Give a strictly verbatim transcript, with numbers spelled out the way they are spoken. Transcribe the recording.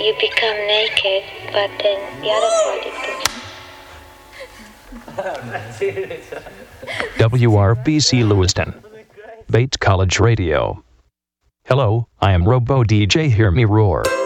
you become naked, but then the other body. W R B C Lewiston. Bates College Radio. Hello, I am Robo D J Hear Me Roar.